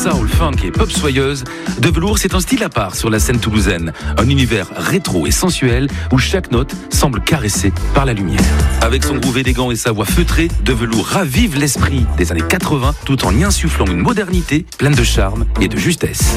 soul, funk et pop soyeuse, De Velours, c'est un style à part sur la scène toulousaine. Un univers rétro et sensuel où chaque note semble caressée par la lumière. Avec son groove élégant et sa voix feutrée, De Velours ravive l'esprit des années 80 tout en y insufflant une modernité pleine de charme et de justesse.